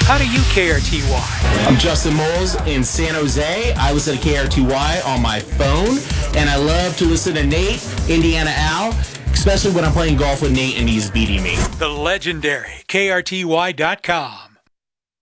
How do you KRTY? I'm Justin Moles in San Jose. I listen to KRTY on my phone, and I love to listen to Nate, Indiana Al, especially when I'm playing golf with Nate and he's beating me. The legendary KRTY.com.